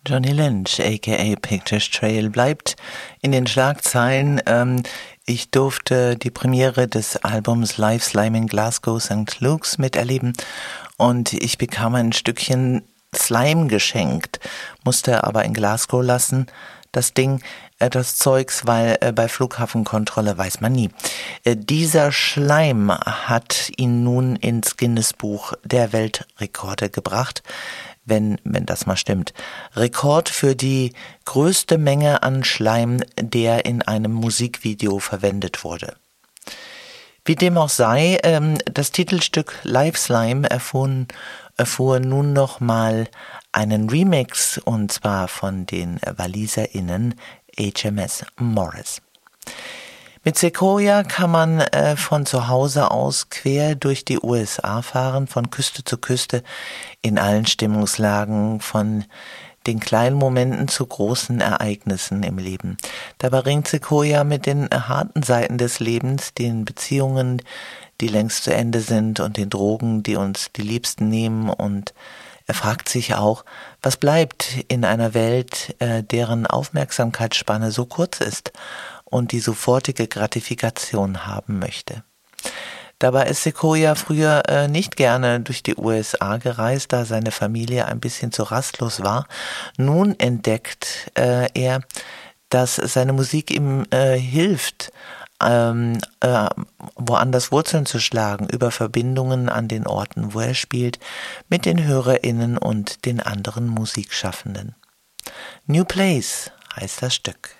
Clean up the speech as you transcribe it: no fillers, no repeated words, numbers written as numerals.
Johnny Lynch, a.k.a. Pictures Trail, bleibt in den Schlagzeilen. Ich durfte die Premiere des Albums Live Slime in Glasgow St. Luke's miterleben und ich bekam ein Stückchen Slime geschenkt, musste aber in Glasgow lassen, das Zeugs, weil bei Flughafenkontrolle weiß man nie. Dieser Schleim hat ihn nun ins Guinness-Buch der Weltrekorde gebracht, wenn das mal stimmt. Rekord für die größte Menge an Schleim, der in einem Musikvideo verwendet wurde. Wie dem auch sei, das Titelstück Live Slime erfuhr nun nochmal einen Remix, und zwar von den WaliserInnen HMS Morris. Mit Sequoia kann man von zu Hause aus quer durch die USA fahren, von Küste zu Küste, in allen Stimmungslagen, von den kleinen Momenten zu großen Ereignissen im Leben. Dabei ringt Sequoia mit den harten Seiten des Lebens, den Beziehungen, die längst zu Ende sind, und den Drogen, die uns die Liebsten nehmen, und er fragt sich auch, was bleibt in einer Welt, deren Aufmerksamkeitsspanne so kurz ist und die sofortige Gratifikation haben möchte. Dabei ist Sequoia früher nicht gerne durch die USA gereist, da seine Familie ein bisschen zu rastlos war. Nun entdeckt er, dass seine Musik ihm hilft, woanders Wurzeln zu schlagen, über Verbindungen an den Orten, wo er spielt, mit den HörerInnen und den anderen Musikschaffenden. New Place heißt das Stück.